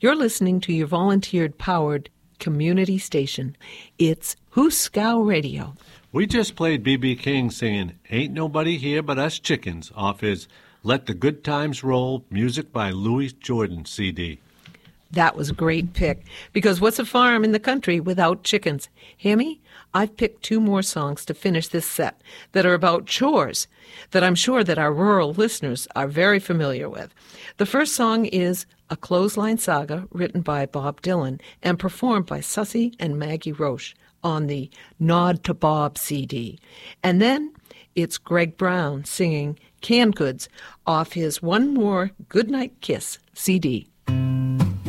You're listening to your volunteer-powered community station. It's Hooskow Radio. We just played B.B. King singing Ain't Nobody Here But Us Chickens off his Let the Good Times Roll, music by Louis Jordan CD. That was a great pick, because what's a farm in the country without chickens? Hammy, I've picked 2 more songs to finish this set that are about chores that I'm sure that our rural listeners are very familiar with. The first song is A Clothesline Saga, written by Bob Dylan and performed by Susie and Maggie Roche on the Nod to Bob CD. And then it's Greg Brown singing Canned Goods off his One More Goodnight Kiss CD.